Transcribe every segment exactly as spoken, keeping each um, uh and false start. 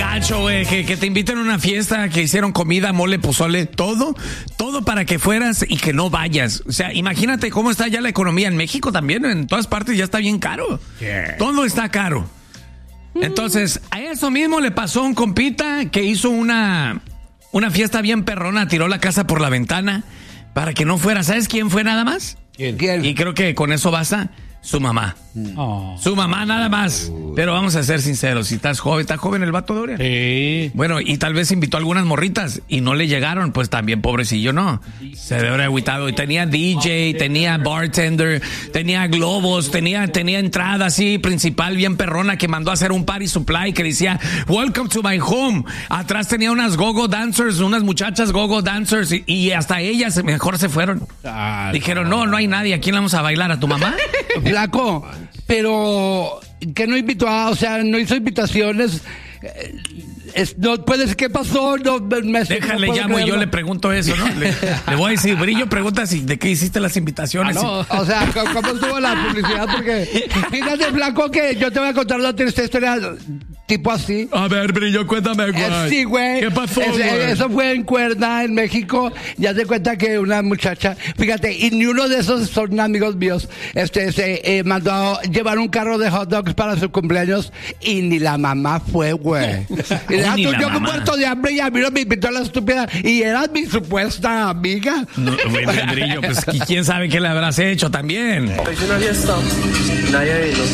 gacho, güey, que, que te inviten a una fiesta, que hicieron comida, mole, pozole, todo, todo para que fueras y que no vayas. O sea, imagínate cómo está ya la economía en México también, en todas partes ya está bien caro. Yeah. Todo está caro. Entonces, a eso mismo le pasó a un compita que hizo una, una fiesta bien perrona, tiró la casa por la ventana para que no fuera. ¿Sabes quién fue nada más? ¿Quién? ¿Quién? Y creo que con eso basta. Su mamá. Oh. Su mamá nada más. Pero vamos a ser sinceros, si estás joven, ¿está joven el vato Doria? Sí. Bueno, y tal vez invitó a algunas morritas y no le llegaron, pues también pobrecillo, ¿no? Se debe haber agüitado. Y tenía D J, tenía bartender, tenía globos, tenía, tenía entrada así, principal, bien perrona, que mandó a hacer un party supply que decía, welcome to my home. Atrás tenía unas go-go dancers, unas muchachas go-go dancers, y, y hasta ellas mejor se fueron. Ah, Dijeron, no, no hay nadie, ¿a quién le vamos a bailar? ¿A tu mamá? Flaco, pero que no invitó a, o sea, no hizo invitaciones. Es, no puedes, ¿qué pasó? No, me, Déjale, no llamo y yo le pregunto eso, ¿no? Le, le voy a decir, Brillo, pregunta si de qué hiciste las invitaciones. Ah, no. O sea, ¿cómo estuvo la publicidad? Porque fíjate, Flaco, que yo te voy a contar una triste historia tipo así. A ver, Brillo, cuéntame, güey. Eh, sí, güey. ¿Qué pasó, es, güey? Eso fue en Cuerna, en México. Ya te cuenta que una muchacha, fíjate, y ni uno de esos son amigos míos, este, se eh, mandó a llevar un carro de hot dogs para su cumpleaños y ni la mamá fue, güey. Y ya, tú, yo me muerto de hambre y a mí no me invitó a la estúpida y eras mi supuesta amiga. No, güey, Brillo, pues quién sabe qué le habrás hecho también. Hice una fiesta, nadie vino.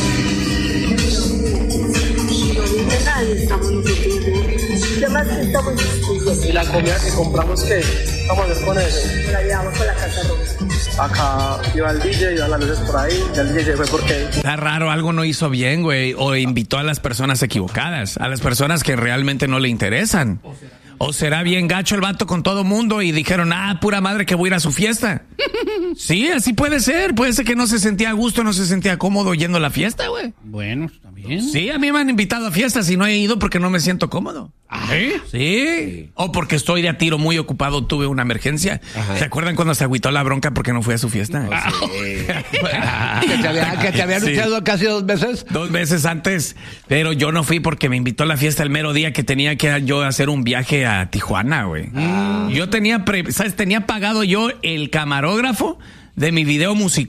¿Y la comida que compramos qué? ¿Qué vamos a hacer con eso? La llevamos con la casa roja. Acá iba el D J, iban las luces por ahí, y el D J se fue porque... Está raro, algo no hizo bien, güey, o invitó a las personas equivocadas, a las personas que realmente no le interesan. ¿O será bien gacho el vato con todo mundo y dijeron, ah, pura madre que voy a ir a su fiesta? Sí, así puede ser. Puede ser que no se sentía a gusto, no se sentía cómodo yendo a la fiesta, güey. Bueno, está bien. Sí, a mí me han invitado a fiestas y no he ido porque no me siento cómodo. ¿Sí? Sí. O porque estoy de a tiro muy ocupado, tuve una emergencia. Ajá. ¿Se acuerdan cuando se agüitó la bronca porque no fui a su fiesta? Oh, sí. que te había, que te había anunciado sí. casi dos veces. Dos veces antes, pero yo no fui porque me invitó a la fiesta el mero día que tenía que yo hacer un viaje a Tijuana, güey. Ah. Yo tenía, pre, ¿sabes? Tenía pagado yo el camarógrafo de mi video musical.